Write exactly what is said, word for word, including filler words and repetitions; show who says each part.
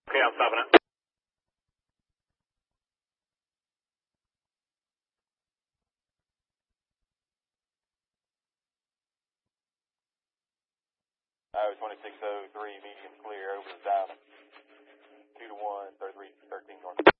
Speaker 1: Okay, I'm stopping it.
Speaker 2: Iowa twenty-six oh three, medium clear, over the south. two to one, thirty-three thirteen north.